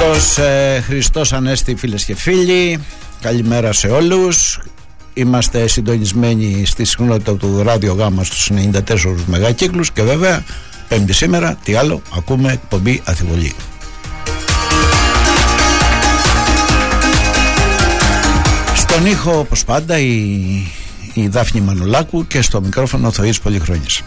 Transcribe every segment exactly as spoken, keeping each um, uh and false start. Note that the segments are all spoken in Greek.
Καλώς ε, Χριστός Ανέστη, φίλες και φίλοι. Καλημέρα σε όλους. Είμαστε συντονισμένοι στη συχνότητα του Ράδιο Γάμα στους ενενήντα τέσσερα μεγακύκλους. Και βέβαια Πέμπτη σήμερα, τι άλλο, ακούμε εκπομπή Αθιβολή. Στον ήχο όπως πάντα η, η Δάφνη Μανολάκου και στο μικρόφωνο ο Θωής Πολυχρόνης.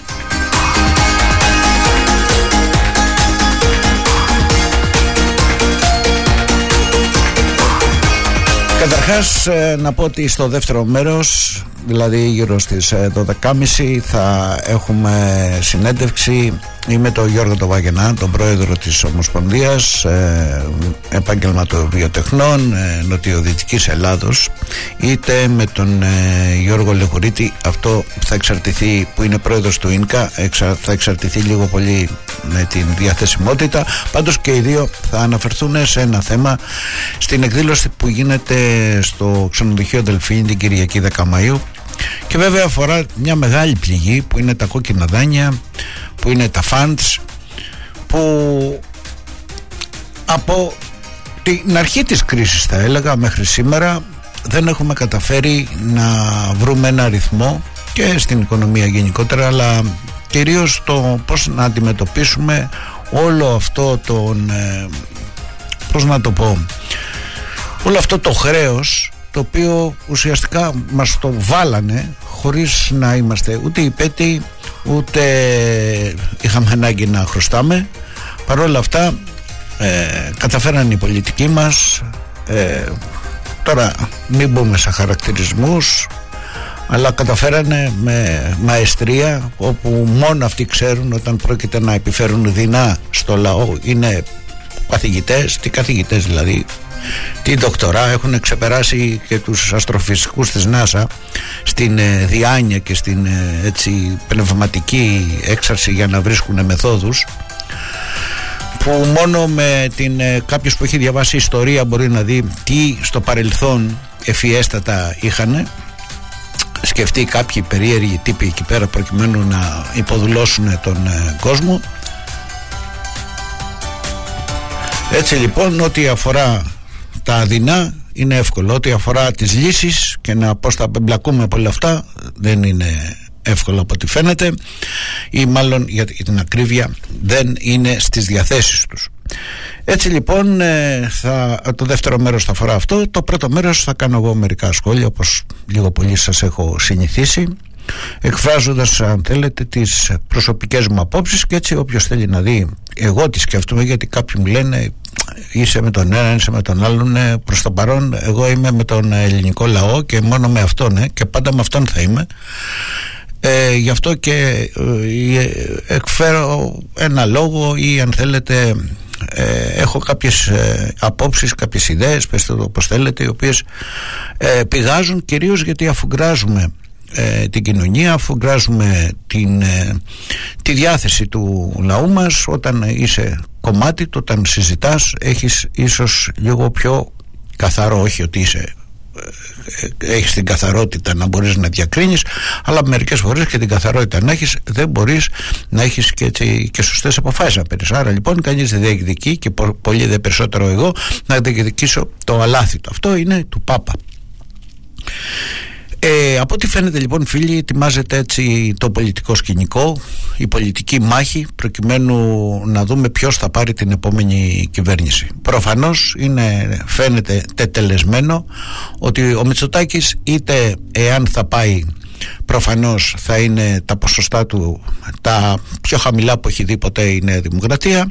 Καταρχάς να πω ότι στο δεύτερο μέρος, δηλαδή γύρω στις δώδεκα και μισή, θα έχουμε συνέντευξη ή με τον Γιώργο τον Βαγενά, τον πρόεδρο της Ομοσπονδίας ε, Επαγγελματοβιοτεχνών ε, Νοτιοδυτικής Ελλάδος, είτε με τον ε, Γιώργο Λεχουρίτη. Αυτό θα εξαρτηθεί, που είναι πρόεδρος του ΙΝΚΑ, εξα, θα εξαρτηθεί λίγο πολύ με την διαθεσιμότητα. Πάντως και οι δύο θα αναφερθούν σε ένα θέμα στην εκδήλωση που γίνεται στο ξενοδοχείο Δελφίνη την Κυριακή δέκα Μαΐου, και βέβαια αφορά μια μεγάλη πληγή που είναι τα κόκκινα δάνεια, που είναι τα funds, που από την αρχή της κρίσης, θα έλεγα, μέχρι σήμερα δεν έχουμε καταφέρει να βρούμε ένα ρυθμό και στην οικονομία γενικότερα, αλλά κυρίως το πώς να αντιμετωπίσουμε όλο αυτό τον ε, πώς να το πω όλο αυτό το χρέος, το οποίο ουσιαστικά μας το βάλανε χωρίς να είμαστε ούτε υπέτειοι, ούτε είχαμε ανάγκη να χρωστάμε. Παρ' όλα αυτά ε, καταφέραν οι πολιτικοί μας, ε, τώρα μην μπούμε σε χαρακτηρισμούς, αλλά καταφέρανε με μαεστρία, όπου μόνο αυτοί ξέρουν όταν πρόκειται να επιφέρουν δεινά στο λαό. Είναι καθηγητές, τι καθηγητές δηλαδή, τι δοκτορά, έχουν ξεπεράσει και τους αστροφυσικούς της NASA στην ε, διάνοια και στην ε, έτσι, πνευματική έξαρση για να βρίσκουν μεθόδους που μόνο με την ε, κάποιος που έχει διαβάσει ιστορία μπορεί να δει τι στο παρελθόν ευφιέστατα είχανε σκεφτεί κάποιοι περίεργοι τύποι εκεί πέρα προκειμένου να υποδουλώσουν τον ε, κόσμο. Έτσι λοιπόν, ό,τι αφορά τα δεινά είναι εύκολο, ό,τι αφορά τις λύσεις και να πώς θα μπλακούμε από όλα αυτά δεν είναι εύκολο από ό,τι φαίνεται, ή μάλλον για την ακρίβεια δεν είναι στις διαθέσεις τους. Έτσι λοιπόν θα, το δεύτερο μέρος θα αφορά αυτό. Το πρώτο μέρος θα κάνω εγώ μερικά σχόλια, όπως λίγο πολύ σας έχω συνηθίσει, εκφράζοντας, αν θέλετε, τις προσωπικές μου απόψεις, και έτσι όποιος θέλει να δει εγώ τι σκέφτομαι, γιατί κάποιοι μου λένε είσαι με τον ένα, είσαι με τον άλλον. Προς το παρόν εγώ είμαι με τον ελληνικό λαό και μόνο με αυτόν, ε, και πάντα με αυτόν θα είμαι. Ε, γι' αυτό και ε, εκφέρω ένα λόγο, ή αν θέλετε ε, έχω κάποιες ε, απόψεις, κάποιες ιδέες, πέστε το όπως θέλετε, οι οποίες ε, πηγάζουν κυρίως γιατί αφουγκράζουμε ε, την κοινωνία, αφουγκράζουμε την, ε, τη διάθεση του λαού μας. Όταν είσαι κομμάτι, όταν συζητάς, έχεις ίσως λίγο πιο καθαρό, όχι ότι είσαι έχεις την καθαρότητα να μπορείς να διακρίνεις, αλλά μερικές φορές και την καθαρότητα να έχεις δεν μπορείς να έχεις και, έτσι, και σωστές αποφάσεις να παίρνεις. Άρα λοιπόν κανείς δεν διεκδικεί, και πολύ δε περισσότερο εγώ, να διεκδικήσω το αλάθητο. Αυτό είναι του Πάπα. Ε, από ό,τι φαίνεται λοιπόν, φίλοι, ετοιμάζεται έτσι το πολιτικό σκηνικό, η πολιτική μάχη, προκειμένου να δούμε ποιος θα πάρει την επόμενη κυβέρνηση. Προφανώς είναι, φαίνεται τετελεσμένο ότι ο Μητσοτάκης, είτε εάν θα πάει, προφανώς θα είναι τα ποσοστά του τα πιο χαμηλά που έχει δει ποτέ η Νέα Δημοκρατία,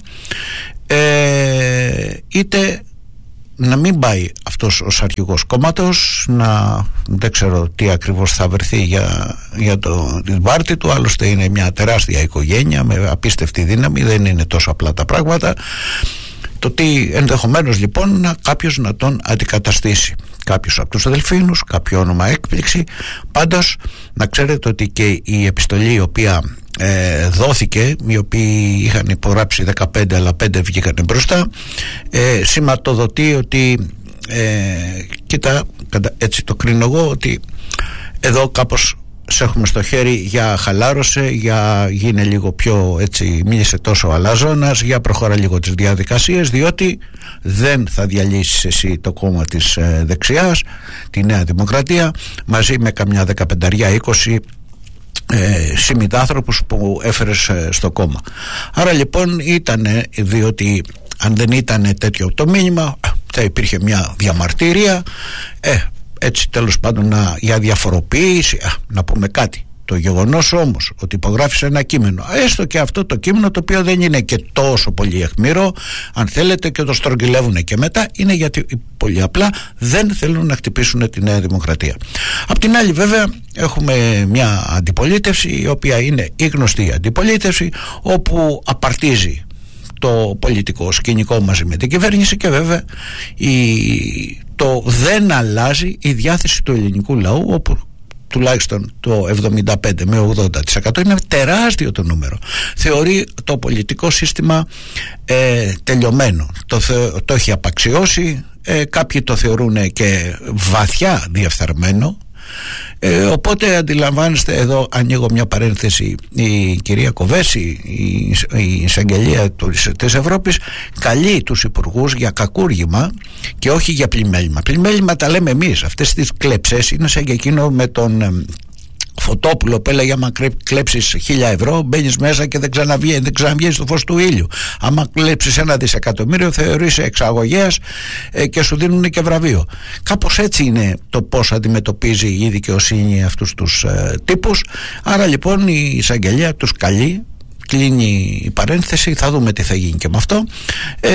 ε, είτε να μην πάει αυτός ως αρχηγός κόμματος, να δεν ξέρω τι ακριβώς θα βρεθεί για, για το, την πάρτη του. Άλλωστε είναι μια τεράστια οικογένεια με απίστευτη δύναμη, δεν είναι τόσο απλά τα πράγματα. Το τι ενδεχομένως λοιπόν να, κάποιος να τον αντικαταστήσει, κάποιος από τους Δελφίνους, κάποιο όνομα έκπληξη. Πάντως να ξέρετε ότι και η επιστολή η οποία ε, δόθηκε, οι οποίοι είχαν υπογράψει δεκαπέντε αλλά πέντε βγήκαν μπροστά, ε, σηματοδοτεί ότι ε, κοίτα, έτσι το κρίνω εγώ, ότι εδώ κάπως σε έχουμε στο χέρι, για χαλάρωσε, για γίνε λίγο πιο έτσι, μη είσαι τόσο αλαζόνας, για προχώρα λίγο τις διαδικασίες, διότι δεν θα διαλύσεις εσύ το κόμμα της ε, δεξιάς, τη Νέα Δημοκρατία, μαζί με καμιά δεκαπενταριά είκοσι ε, συμμετάνθρωπους που έφερες ε, στο κόμμα. Άρα λοιπόν ήταν, διότι αν δεν ήταν τέτοιο το μήνυμα, θα υπήρχε μια διαμαρτυρία, ε, έτσι τέλος πάντων να, για διαφοροποίηση. Α, να πούμε κάτι, το γεγονός όμως ότι υπογράφεις ένα κείμενο, έστω και αυτό το κείμενο το οποίο δεν είναι και τόσο πολύ αιχμηρό, αν θέλετε, και το στρογγυλεύουν και μετά, είναι γιατί πολύ απλά δεν θέλουν να χτυπήσουν τη Νέα Δημοκρατία. Απ' την άλλη βέβαια έχουμε μια αντιπολίτευση, η οποία είναι η γνωστή αντιπολίτευση, όπου απαρτίζει το πολιτικό σκηνικό μαζί με την κυβέρνηση, και βέβαια η, το δεν αλλάζει η διάθεση του ελληνικού λαού, όπου τουλάχιστον το εβδομήντα πέντε με ογδόντα τοις εκατό, είναι τεράστιο το νούμερο, θεωρεί το πολιτικό σύστημα ε, τελειωμένο, το, το έχει απαξιώσει, ε, κάποιοι το θεωρούν και βαθιά διεφθαρμένο. Ε, οπότε αντιλαμβάνεστε, εδώ ανοίγω μια παρένθεση, η κυρία Κοβέση, η, η εισαγγελία της Ευρώπης, καλεί τους υπουργούς για κακούργημα και όχι για πλημέλημα. Πλημέλημα τα λέμε εμείς, αυτές τις κλέψες είναι σαν και εκείνο με τον Φωτόπουλο που έλεγε άμα κλέψεις χίλια ευρώ μπαίνεις μέσα και δεν ξαναβγαίνεις, δεν ξαναβγαίνεις στο φως του ήλιου. Άμα κλέψεις ένα δισεκατομμύριο θεωρείς εξαγωγέας ε, και σου δίνουν και βραβείο. Κάπως έτσι είναι το πώς αντιμετωπίζει η δικαιοσύνη αυτούς τους ε, τύπους. Άρα λοιπόν η εισαγγελία τους καλεί, κλείνει η παρένθεση, θα δούμε τι θα γίνει και με αυτό. ε,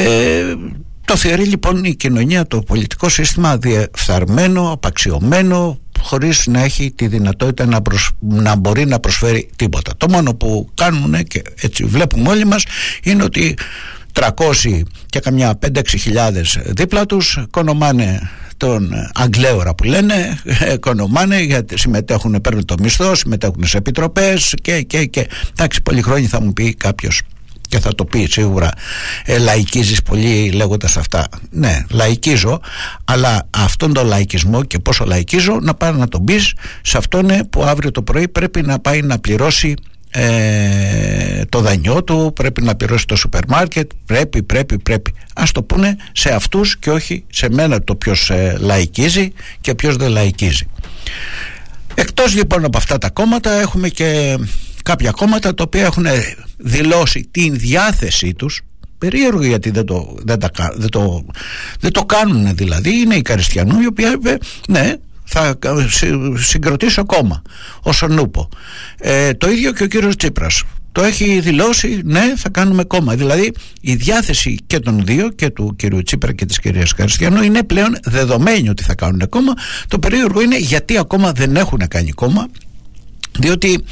Το θεωρεί λοιπόν η κοινωνία, το πολιτικό σύστημα διεφθαρμένο, απαξιωμένο, χωρίς να έχει τη δυνατότητα να, προσ... να μπορεί να προσφέρει τίποτα. Το μόνο που κάνουν, και έτσι βλέπουμε όλοι μας, είναι ότι τριακόσιοι και καμιά πέντε έξι χιλιάδες δίπλα τους κονομάνε τον Αγγλέωρα που λένε, κονομάνε γιατί συμμετέχουν, παίρνουν το μισθό, συμμετέχουν σε επιτροπές και, και, και. Εντάξει, πολλοί χρόνοι θα μου πει κάποιος, και θα το πει σίγουρα, ε, λαϊκίζεις πολύ λέγοντας αυτά. Ναι, λαϊκίζω, αλλά αυτόν τον λαϊκισμό, και πόσο λαϊκίζω, να πάει να τον πεις σε αυτόν που αύριο το πρωί πρέπει να πάει να πληρώσει ε, το δανειό του, πρέπει να πληρώσει το σούπερ μάρκετ, πρέπει, πρέπει, πρέπει. Ας το πούνε σε αυτούς και όχι σε μένα το ποιος ε, λαϊκίζει και ποιος δεν λαϊκίζει. Εκτός λοιπόν από αυτά τα κόμματα έχουμε και κάποια κόμματα τα οποία έχουν δηλώσει την διάθεσή τους, περίεργο γιατί δεν το, δεν τα, δεν το, δεν το κάνουν, δηλαδή είναι η Καριστιανού, η οποία είπε ναι, θα συγκροτήσω κόμμα όσον νούπο. Ε, το ίδιο και ο κύριος Τσίπρας το έχει δηλώσει, ναι, θα κάνουμε κόμμα. Δηλαδή η διάθεση και των δύο, και του κυρίου Τσίπρα και της κυρίας Καριστιανού, είναι πλέον δεδομένη ότι θα κάνουν κόμμα. Το περίεργο είναι γιατί ακόμα δεν έχουν κάνει κόμμα, διότι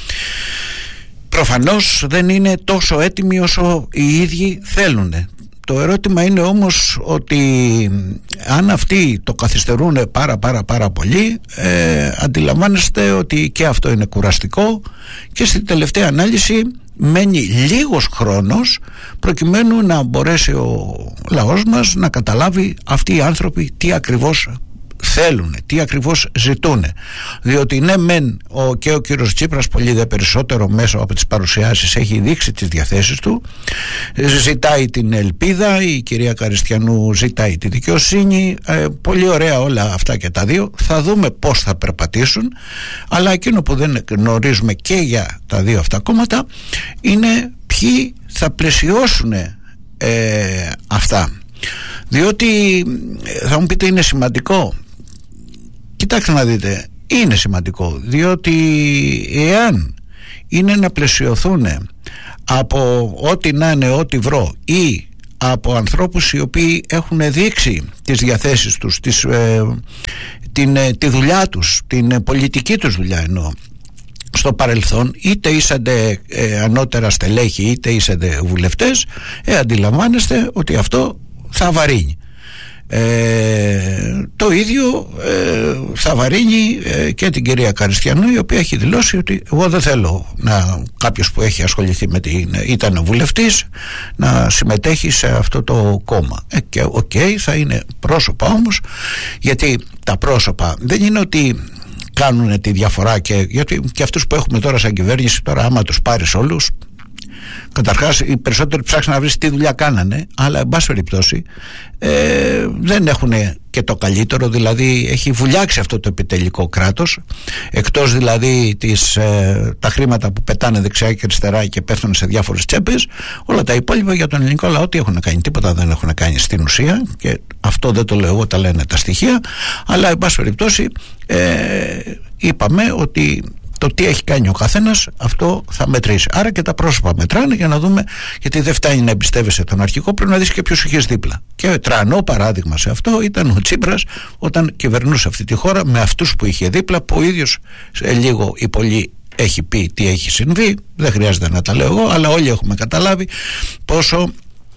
προφανώς δεν είναι τόσο έτοιμοι όσο οι ίδιοι θέλουν. Το ερώτημα είναι όμως ότι αν αυτοί το καθυστερούν πάρα πάρα πάρα πολύ, ε, αντιλαμβάνεστε ότι και αυτό είναι κουραστικό, και στην τελευταία ανάλυση μένει λίγος χρόνος προκειμένου να μπορέσει ο λαός μας να καταλάβει αυτοί οι άνθρωποι τι ακριβώς θέλουν, τι ακριβώς ζητούν. Διότι ναι μεν ο, και ο κύριος Τσίπρας πολύ δε περισσότερο μέσα από τις παρουσιάσεις έχει δείξει τις διαθέσεις του, ζητάει την ελπίδα, η κυρία Καριστιανού ζητάει τη δικαιοσύνη, ε, πολύ ωραία όλα αυτά και τα δύο, θα δούμε πώς θα περπατήσουν, αλλά εκείνο που δεν γνωρίζουμε και για τα δύο αυτά κόμματα είναι ποιοι θα πλαισιώσουν ε, αυτά. Διότι θα μου πείτε είναι σημαντικό. Κοιτάξτε να δείτε, είναι σημαντικό, διότι εάν είναι να πλαισιωθούν από ό,τι να είναι, ό,τι βρω, ή από ανθρώπους οι οποίοι έχουν δείξει τις διαθέσεις τους, τις, ε, την, ε, τη δουλειά τους, την πολιτική τους δουλειά εννοώ, στο παρελθόν, είτε είσατε ε, ανώτερα στελέχη είτε είσατε βουλευτές, ε, αντιλαμβάνεστε ότι αυτό θα βαρύνει. Ε, το ίδιο ε, θα βαρύνει ε, και την κυρία Καριστιανού, η οποία έχει δηλώσει ότι εγώ δεν θέλω να, κάποιος που έχει ασχοληθεί με την, ήταν βουλευτής, να συμμετέχει σε αυτό το κόμμα. ε, και οκ, okay, θα είναι πρόσωπα όμως, γιατί τα πρόσωπα δεν είναι ότι κάνουν τη διαφορά, και, γιατί και αυτούς που έχουμε τώρα σαν κυβέρνηση, τώρα άμα τους πάρεις όλους, καταρχάς οι περισσότεροι ψάχνουν να βρεις τι δουλειά κάνανε, αλλά εν πάση περιπτώσει ε, δεν έχουν και το καλύτερο, δηλαδή έχει βουλιάξει αυτό το επιτελικό κράτος, εκτός δηλαδή τις, ε, τα χρήματα που πετάνε δεξιά και αριστερά και πέφτουν σε διάφορες τσέπες, όλα τα υπόλοιπα για τον ελληνικό λαό τι έχουν κάνει? Τίποτα δεν έχουν κάνει στην ουσία, και αυτό δεν το λέω εγώ, τα λένε τα στοιχεία, αλλά εν πάση περιπτώσει ε, είπαμε ότι το τι έχει κάνει ο καθένας, αυτό θα μετρήσει. Άρα και τα πρόσωπα μετράνε, για να δούμε, γιατί δεν φτάνει να εμπιστεύεσαι τον αρχικό, πρέπει να δεις και ποιος είχες δίπλα. Και τρανό παράδειγμα σε αυτό ήταν ο Τσίπρας όταν κυβερνούσε αυτή τη χώρα, με αυτούς που είχε δίπλα, που ο ίδιος σε λίγο ή πολύ έχει πει τι έχει συμβεί. Δεν χρειάζεται να τα λέω εγώ, αλλά όλοι έχουμε καταλάβει πόσο,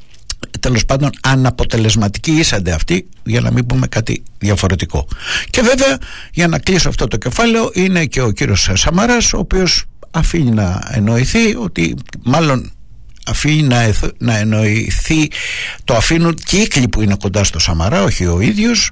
τέλος πάντων, αναποτελεσματικοί ήσανται αυτοί, για να μην πούμε κάτι διαφορετικό. Και βέβαια, για να κλείσω αυτό το κεφάλαιο, είναι και ο κύριος Σαμαράς, ο οποίος αφήνει να εννοηθεί ότι, μάλλον αφήνει να, εθ, να εννοηθεί, το αφήνουν κύκλοι που είναι κοντά στο Σαμαρά, όχι ο ίδιος,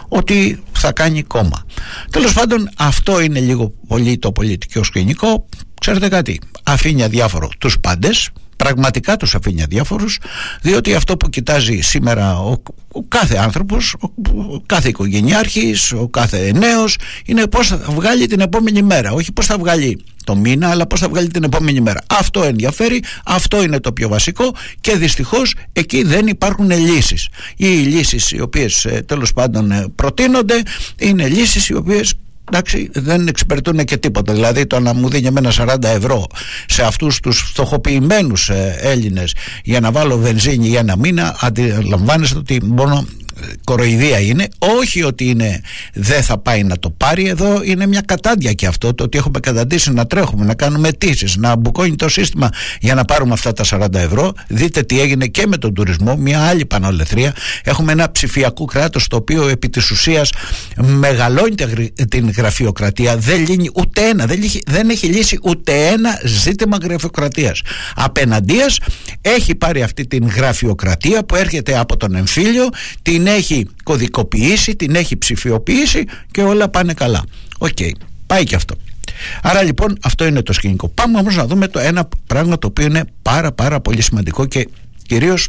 ότι θα κάνει κόμμα. Τέλος πάντων, αυτό είναι λίγο πολύ το πολιτικό σκηνικό. Ξέρετε κάτι, αφήνει αδιάφορο τους πάντες. Πραγματικά τους αφήνει αδιάφορους, διότι αυτό που κοιτάζει σήμερα ο, ο κάθε άνθρωπος, ο, ο κάθε οικογενειάρχης, ο κάθε νέος, είναι πώς θα βγάλει την επόμενη μέρα. Όχι πώς θα βγάλει το μήνα, αλλά πώς θα βγάλει την επόμενη μέρα. Αυτό ενδιαφέρει, αυτό είναι το πιο βασικό, και δυστυχώς εκεί δεν υπάρχουν λύσεις. Οι λύσεις οι οποίες τέλος πάντων προτείνονται είναι λύσεις οι οποίες, εντάξει, δεν εξυπηρετούν και τίποτα. Δηλαδή το να μου δίνει εμένα σαράντα ευρώ σε αυτούς τους φτωχοποιημένους ε, Έλληνες για να βάλω βενζίνη για ένα μήνα, αντιλαμβάνεστε ότι μόνο κοροϊδία είναι. Όχι ότι είναι, δεν θα πάει να το πάρει. Εδώ είναι μια κατάντια και αυτό, το ότι έχουμε καταντήσει να τρέχουμε, να κάνουμε αιτήσεις, να μπουκώνει το σύστημα για να πάρουμε αυτά τα σαράντα ευρώ. Δείτε τι έγινε και με τον τουρισμό, μια άλλη πανολεθρία. Έχουμε ένα ψηφιακό κράτος, το οποίο επί της ουσίας μεγαλώνει την γραφειοκρατία, δεν λύνει ούτε ένα, δεν, λύχει, δεν έχει λύσει ούτε ένα ζήτημα γραφειοκρατίας. Απέναντίας έχει πάρει αυτή την γραφειοκρατία που έρχεται από τον εμφύλιο, την έχει κωδικοποιήσει, την έχει ψηφιοποιήσει και όλα πάνε καλά. Οκ, okay, πάει και αυτό. Άρα λοιπόν αυτό είναι το σκηνικό. Πάμε όμως να δούμε το ένα πράγμα το οποίο είναι πάρα πάρα πολύ σημαντικό, και κυρίως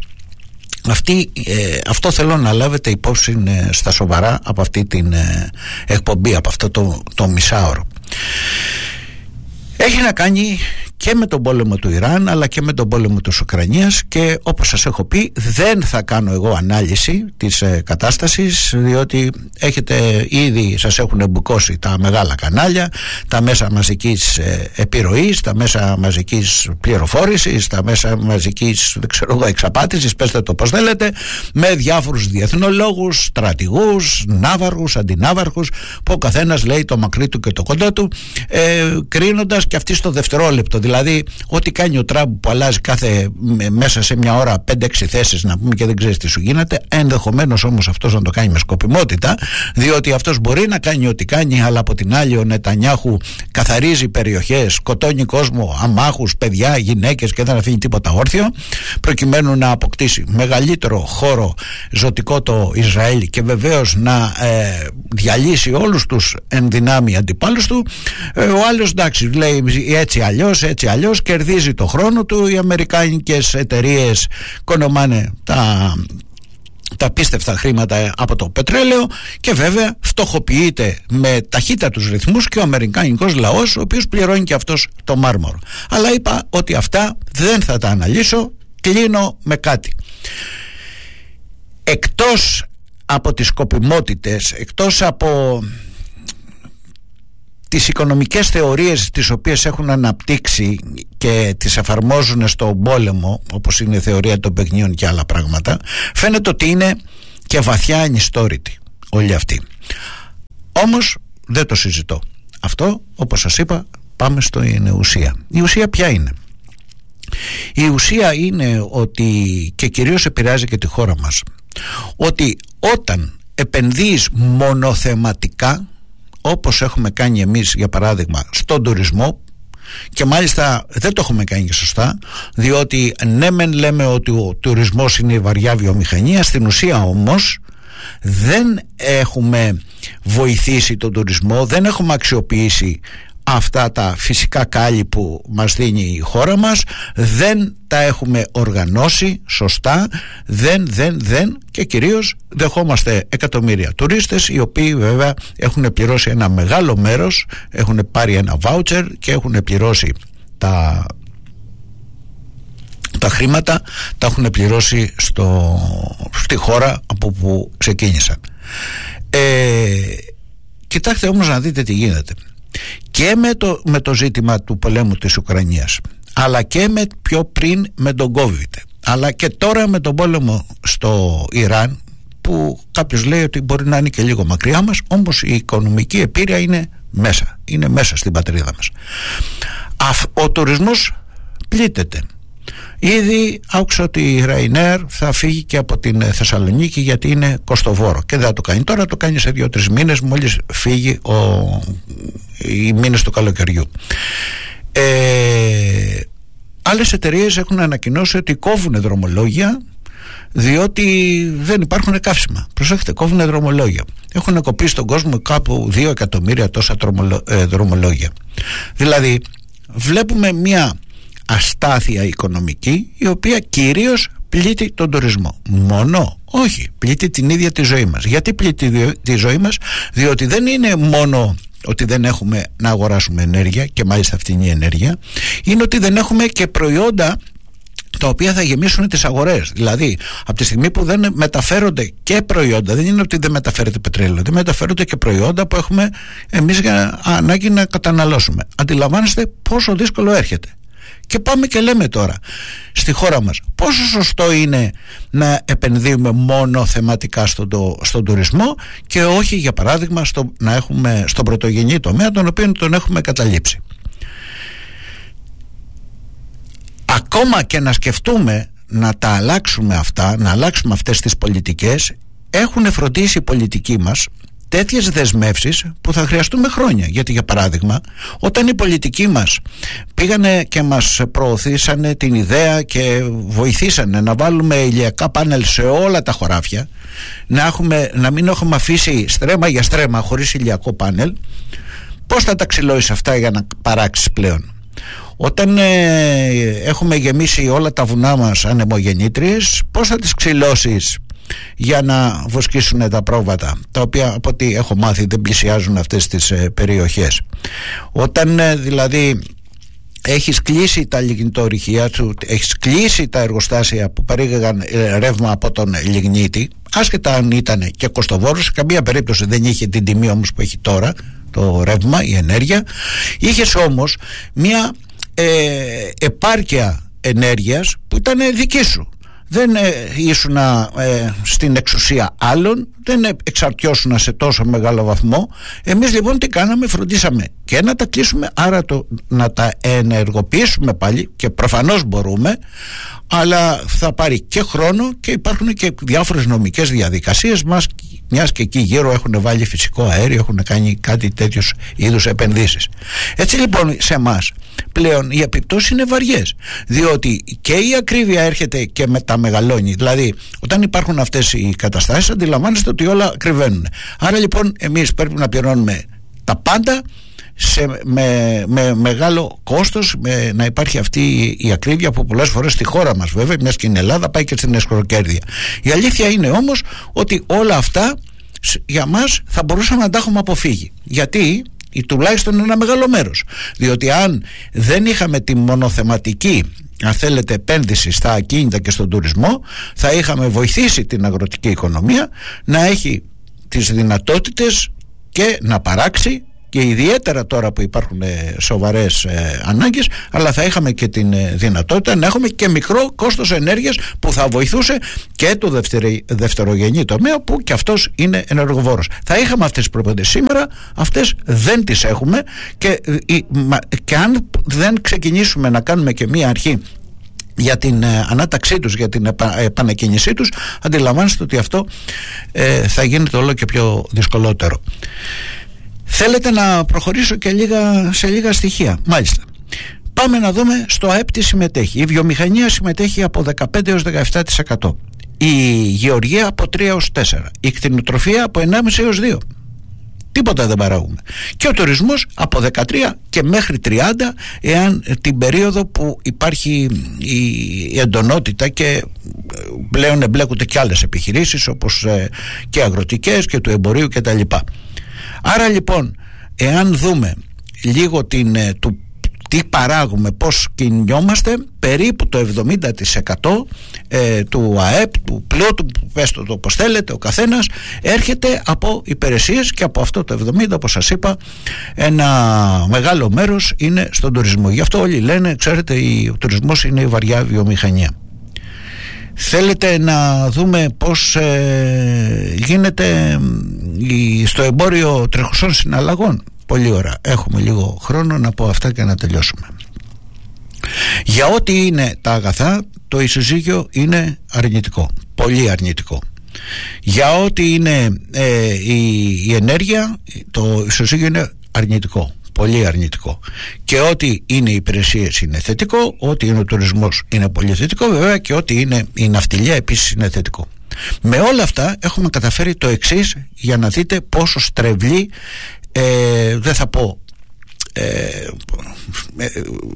αυτή, ε, αυτό θέλω να λάβετε υπόψη ε, στα σοβαρά από αυτή την ε, εκπομπή, από αυτό το, το μισάωρο. Έχει να κάνει και με τον πόλεμο του Ιράν, αλλά και με τον πόλεμο της Ουκρανίας, και όπως σας έχω πει, δεν θα κάνω εγώ ανάλυση της ε, κατάστασης, διότι έχετε ήδη, σας έχουν εμπουκώσει τα μεγάλα κανάλια, τα μέσα μαζικής ε, επιρροής, τα μέσα μαζικής πληροφόρησης, τα μέσα μαζικής, δεν ξέρω εγώ, εξαπάτησης, πέστε το πώς θέλετε, με διάφορους διεθνολόγους, στρατηγούς, ναύαρχους, αντινάβαρχους, που ο καθένας λέει το μακρύ του και το κοντό του, ε, κρίνοντας και αυτή στο δευτερόλεπτο. Δηλαδή, ό,τι κάνει ο Τραμπ που αλλάζει κάθε, μέσα σε μια ώρα πέντε έξι θέσεις, να πούμε, και δεν ξέρεις τι σου γίνεται, ενδεχομένως όμως αυτός να το κάνει με σκοπιμότητα, διότι αυτός μπορεί να κάνει ό,τι κάνει, αλλά από την άλλη ο Νετανιάχου καθαρίζει περιοχές, σκοτώνει κόσμο, αμάχους, παιδιά, γυναίκες, και δεν αφήνει τίποτα όρθιο, προκειμένου να αποκτήσει μεγαλύτερο χώρο ζωτικό το Ισραήλ, και βεβαίως να ε, διαλύσει όλους τους ενδυνάμει αντιπάλους του. Ε, ο άλλος, εντάξει, λέει έτσι αλλιώς, έτσι αλλιώς, κερδίζει το χρόνο του. Οι αμερικάνικες εταιρείες κονομάνε τα, τα πίστευτα χρήματα από το πετρέλαιο, και βέβαια φτωχοποιείται με ταχύτατους ρυθμούς και ο αμερικάνικος λαός, ο οποίος πληρώνει και αυτός το μάρμαρο. Αλλά είπα ότι αυτά δεν θα τα αναλύσω. Κλείνω με κάτι. Εκτός από τις σκοπιμότητες, εκτός από τις οικονομικές θεωρίες τις οποίες έχουν αναπτύξει και τις εφαρμόζουν στον πόλεμο, όπως είναι η θεωρία των παιγνίων και άλλα πράγματα, φαίνεται ότι είναι και βαθιά ανιστόρητοι όλοι αυτοί. Όμως δεν το συζητώ αυτό, όπως σας είπα. Πάμε στην ουσία. Η ουσία ποια είναι? Η ουσία είναι ότι, και κυρίως επηρεάζει και τη χώρα μας, ότι όταν επενδύεις μονοθεματικά, όπως έχουμε κάνει εμείς για παράδειγμα στον τουρισμό, και μάλιστα δεν το έχουμε κάνει και σωστά, διότι ναι μεν λέμε ότι ο τουρισμός είναι η βαριά βιομηχανία, στην ουσία όμως δεν έχουμε βοηθήσει τον τουρισμό, δεν έχουμε αξιοποιήσει αυτά τα φυσικά κάλλη που μας δίνει η χώρα μας, δεν τα έχουμε οργανώσει σωστά, δεν, δεν, δεν και κυρίως δεχόμαστε εκατομμύρια τουρίστες, οι οποίοι βέβαια έχουν πληρώσει ένα μεγάλο μέρος, έχουν πάρει ένα βάουτσερ και έχουν πληρώσει τα, τα χρήματα, τα έχουν πληρώσει στο, στη χώρα από που ξεκίνησαν. ε, Κοιτάξτε όμως να δείτε τι γίνεται και με το, με το ζήτημα του πολέμου της Ουκρανίας, αλλά και με, πιο πριν με τον COVID, αλλά και τώρα με τον πόλεμο στο Ιράν, που κάποιος λέει ότι μπορεί να είναι και λίγο μακριά μας, όμως η οικονομική επίρρεια είναι μέσα, είναι μέσα στην πατρίδα μας. Ο τουρισμός πλήττεται. Ήδη άκουσα ότι η Ryanair θα φύγει και από την Θεσσαλονίκη γιατί είναι κοστοβόρο και δεν θα το κάνει τώρα, το κάνει σε δύο-τρεις μήνες μόλις φύγει ο... οι μήνες του καλοκαιριού. ε... Άλλες εταιρείες έχουν ανακοινώσει ότι κόβουν δρομολόγια διότι δεν υπάρχουν καύσιμα. Προσέξτε, κόβουν δρομολόγια. Έχουν κοπεί στον κόσμο κάπου δύο εκατομμύρια τόσα δρομολόγια. Δηλαδή βλέπουμε μια αστάθεια οικονομική, η οποία κυρίως πλήττει τον τουρισμό. Μόνο, όχι, πλήττει την ίδια τη ζωή μας. Γιατί πλήττει τη ζωή μας? Διότι δεν είναι μόνο ότι δεν έχουμε να αγοράσουμε ενέργεια, και μάλιστα φτηνή ενέργεια, είναι ότι δεν έχουμε και προϊόντα τα οποία θα γεμίσουν τις αγορές. Δηλαδή, από τη στιγμή που δεν μεταφέρονται και προϊόντα, δεν είναι ότι δεν μεταφέρεται πετρέλαιο, δεν μεταφέρονται και προϊόντα που έχουμε εμείς για ανάγκη να καταναλώσουμε. Αντιλαμβάνεστε πόσο δύσκολο έρχεται. Και πάμε και λέμε τώρα στη χώρα μας πόσο σωστό είναι να επενδύουμε μόνο θεματικά στον, το, στον τουρισμό και όχι, για παράδειγμα, στο, να έχουμε στον πρωτογενή τομέα, τον οποίο τον έχουμε καταλήψει. Ακόμα και να σκεφτούμε να τα αλλάξουμε αυτά, να αλλάξουμε αυτές τις πολιτικές, έχουν φροντίσει οι πολιτικοί μας τέτοιες δεσμεύσεις που θα χρειαστούμε χρόνια. Γιατί, για παράδειγμα, όταν οι πολιτικοί μας πήγανε και μας προωθήσανε την ιδέα και βοηθήσανε να βάλουμε ηλιακά πάνελ σε όλα τα χωράφια, να, έχουμε, να μην έχουμε αφήσει στρέμμα για στρέμμα χωρίς ηλιακό πάνελ, πώς θα τα ξυλώσεις αυτά για να παράξεις πλέον? Όταν ε, έχουμε γεμίσει όλα τα βουνά μας ανεμογεννήτριες, πώς θα τις ξυλώσεις για να βοσκήσουν τα πρόβατα, τα οποία από ό,τι έχω μάθει δεν πλησιάζουν αυτές τις ε, περιοχές? Όταν ε, δηλαδή έχεις κλείσει τα λιγνητορυχεία σου, έχεις κλείσει τα εργοστάσια που παρήγαγαν ε, ρεύμα από τον λιγνίτη, άσχετα αν ήταν και κοστοβόρο, σε καμία περίπτωση δεν είχε την τιμή όμως που έχει τώρα το ρεύμα, η ενέργεια. Είχες όμως μια ε, επάρκεια ενέργειας που ήταν δική σου. Δεν ε, ήσουν ε, στην εξουσία άλλων, δεν εξαρτιώσουν σε τόσο μεγάλο βαθμό. Εμείς λοιπόν τι κάναμε? Φροντίσαμε και να τα κλείσουμε, άρα το, να τα ενεργοποιήσουμε πάλι, και προφανώς μπορούμε, αλλά θα πάρει και χρόνο και υπάρχουν και διάφορες νομικές διαδικασίες μας, μιας και εκεί γύρω έχουν βάλει φυσικό αέριο, έχουν κάνει κάτι τέτοιους είδους επενδύσεις. Έτσι λοιπόν σε εμάς πλέον οι επιπτώσεις είναι βαριές, διότι και η ακρίβεια έρχεται και μεταμεγαλώνει. Δηλαδή όταν υπάρχουν αυτές οι καταστάσεις αντιλαμβάνεστε ότι όλα ακριβένουν. Άρα λοιπόν εμείς πρέπει να πληρώνουμε τα πάντα σε, με, με μεγάλο κόστος, με, να υπάρχει αυτή η ακρίβεια που πολλές φορές στη χώρα μας, βέβαια, μιας και η Ελλάδα πάει και στην εσχροκέρδεια. Η αλήθεια είναι όμως ότι όλα αυτά για μας θα μπορούσαμε να τα έχουμε αποφύγει. Γιατί ή τουλάχιστον ένα μεγάλο μέρος. Διότι αν δεν είχαμε τη μονοθεματική, αν θέλετε, επένδυση στα ακίνητα και στον τουρισμό, θα είχαμε βοηθήσει την αγροτική οικονομία να έχει τις δυνατότητες και να παράξει, και ιδιαίτερα τώρα που υπάρχουν σοβαρές ε, ανάγκες, αλλά θα είχαμε και την ε, δυνατότητα να έχουμε και μικρό κόστος ενέργειας που θα βοηθούσε και το δευτερη, δευτερογενή τομέα, που και αυτός είναι ενεργοβόρος. Θα είχαμε αυτές τις προποντές. Σήμερα αυτές δεν τις έχουμε, και, ε, και αν δεν ξεκινήσουμε να κάνουμε και μία αρχή για την ε, ανάταξή τους, για την επα, επανεκκίνησή τους, αντιλαμβάνεστε ότι αυτό ε, θα γίνεται όλο και πιο δυσκολότερο. Θέλετε να προχωρήσω και λίγα, σε λίγα στοιχεία? Μάλιστα. Πάμε να δούμε στο ΑΕΠ τι συμμετέχει. Η βιομηχανία συμμετέχει από δεκαπέντε έως δεκαεπτά τοις εκατό. η γεωργία από τρία έως τέσσερα, η κτηνοτροφία από ενάμιση έως δύο. Τίποτα δεν παράγουμε. Και ο τουρισμός από δεκατρία και μέχρι τριάντα, εάν την περίοδο που υπάρχει η εντονότητα και πλέον εμπλέκονται και άλλες επιχειρήσεις όπως και αγροτικές και του εμπορίου και τα λοιπά. Άρα λοιπόν, εάν δούμε λίγο την, του, τι παράγουμε, πώς κινιόμαστε, περίπου το εβδομήντα τοις εκατό ε, του ΑΕΠ, του πλούτου, πες το όπως θέλετε ο καθένας, έρχεται από υπηρεσίες, και από αυτό το εβδομήντα, όπως σας είπα, ένα μεγάλο μέρος είναι στον τουρισμό. Γι' αυτό όλοι λένε, ξέρετε, ο τουρισμός είναι η βαριά βιομηχανία. Θέλετε να δούμε πώς ε, γίνεται η, στο εμπόριο τρεχουσών συναλλαγών? Πολύ ωραία, έχουμε λίγο χρόνο να πω αυτά και να τελειώσουμε. Για ό,τι είναι τα αγαθά, το ισοζύγιο είναι αρνητικό, πολύ αρνητικό. Για ό,τι είναι ε, η, η ενέργεια, το ισοζύγιο είναι αρνητικό, πολύ αρνητικό. Και ό,τι είναι οι υπηρεσίες είναι θετικό, ό,τι είναι ο τουρισμός είναι πολύ θετικό, βέβαια, και ό,τι είναι η ναυτιλία επίσης είναι θετικό. Με όλα αυτά έχουμε καταφέρει το εξής, για να δείτε πόσο στρεβλή, ε, δεν θα πω ε, ε,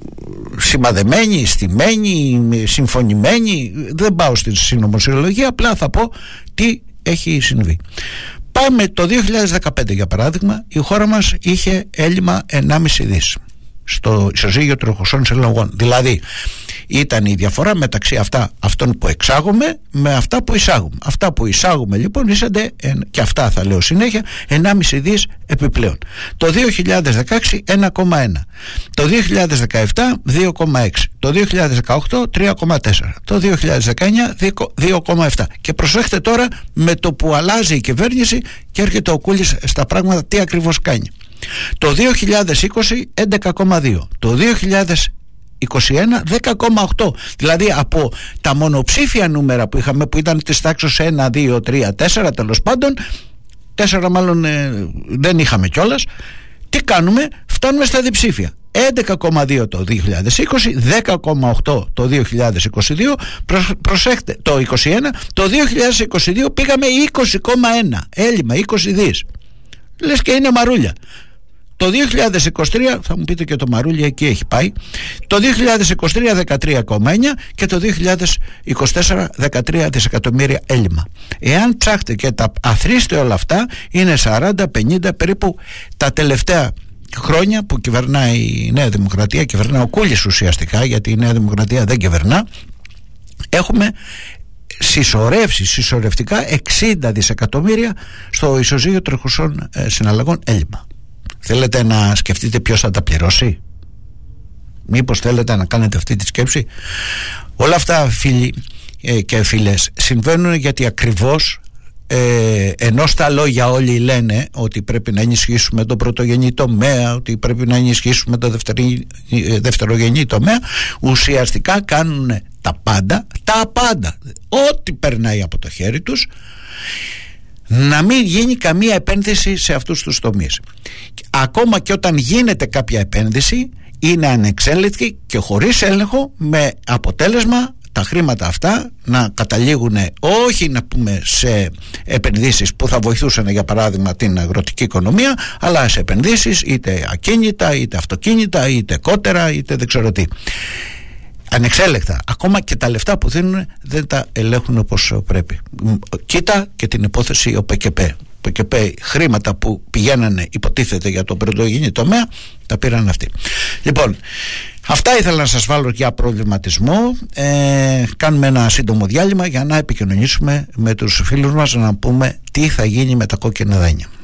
σημαδεμένη, στημένη, συμφωνημένη, δεν πάω στη συνωμοσιολογία, απλά θα πω τι έχει συμβεί. Πάμε το δύο χιλιάδες δεκαπέντε, για παράδειγμα, η χώρα μας είχε έλλειμμα ενάμιση δις στο ισοζύγιο τρεχουσών συναλλαγών. Δηλαδή ήταν η διαφορά μεταξύ αυτά, αυτών που εξάγουμε με αυτά που εισάγουμε. Αυτά που εισάγουμε λοιπόν ήσανται, και αυτά θα λέω συνέχεια, ενάμιση δις επιπλέον. Το δύο χιλιάδες δεκαέξι ένα κόμμα ένα, το δύο χιλιάδες δεκαεπτά δύο κόμμα έξι, το δύο χιλιάδες δεκαοκτώ τρία κόμμα τέσσερα, το δύο χιλιάδες δεκαεννιά δύο κόμμα επτά. Και προσέχτε τώρα, με το που αλλάζει η κυβέρνηση και έρχεται ο Κούλης στα πράγματα, τι ακριβώς κάνει. Το δύο χιλιάδες είκοσι έντεκα κόμμα δύο, το δύο χιλιάδες είκοσι ένα δέκα κόμμα οκτώ. Δηλαδή από τα μονοψήφια νούμερα που είχαμε, που ήταν της τάξης ένα, δύο, τρία, τέσσερα, τέλος πάντων τέσσερα μάλλον ε, δεν είχαμε κιόλας, τι κάνουμε? Φτάνουμε στα διψήφια. έντεκα κόμμα δύο το δύο χιλιάδες είκοσι, δέκα κόμμα οκτώ το δύο χιλιάδες είκοσι δύο, προσέχτε, το είκοσι ένα, το δύο χιλιάδες είκοσι δύο πήγαμε είκοσι κόμμα ένα, έλλειμμα είκοσι δις. Λες και είναι μαρούλια. Το δύο χιλιάδες είκοσι τρία, θα μου πείτε και το μαρούλια εκεί έχει πάει, το δύο χιλιάδες είκοσι τρία δεκατρία κόμμα εννιά και το δύο χιλιάδες είκοσι τέσσερα δεκατρία δισεκατομμύρια έλλειμμα. Εάν ψάχτε και τα αθροίστε όλα αυτά, είναι σαράντα πενήντα περίπου τα τελευταία χρόνια που κυβερνάει η Νέα Δημοκρατία, κυβερνά ο Κούλης ουσιαστικά, γιατί η Νέα Δημοκρατία δεν κυβερνά. Έχουμε συσσωρεύσει συσσωρευτικά εξήντα δισεκατομμύρια στο ισοζύγιο τρεχουσών ε, συναλλαγών έλλειμμα. Θέλετε να σκεφτείτε ποιος θα τα πληρώσει? Μήπως θέλετε να κάνετε αυτή τη σκέψη? Όλα αυτά, φίλοι ε, και φίλες, συμβαίνουν γιατί ακριβώς ε, ενώ στα λόγια όλοι λένε ότι πρέπει να ενισχύσουμε τον πρωτογενή τομέα, ότι πρέπει να ενισχύσουμε το δευτερη, ε, δευτερογενή τομέα, ουσιαστικά κάνουν τα πάντα, τα πάντα, ό,τι περνάει από το χέρι τους, να μην γίνει καμία επένδυση σε αυτούς τους τομείς. Ακόμα και όταν γίνεται κάποια επένδυση, είναι ανεξέλεγκτη και χωρίς έλεγχο, με αποτέλεσμα τα χρήματα αυτά να καταλήγουν όχι να πούμε σε επενδύσεις που θα βοηθούσαν για παράδειγμα την αγροτική οικονομία, αλλά σε επενδύσεις είτε ακίνητα, είτε αυτοκίνητα, είτε κότερα, είτε δεν ξέρω τι. Ανεξέλεκτα. Ακόμα και τα λεφτά που δίνουν δεν τα ελέγχουν όπως πρέπει. Κοίτα και την υπόθεση ο ΠΚΠ. ΠΚΠ, χρήματα που πηγαίνανε υποτίθεται για τον πρωτογενή τομέα, τα πήραν αυτοί. Λοιπόν, αυτά ήθελα να σας βάλω για προβληματισμό. ε, Κάνουμε ένα σύντομο διάλειμμα για να επικοινωνήσουμε με τους φίλους μας, να πούμε τι θα γίνει με τα κόκκινα δάνεια.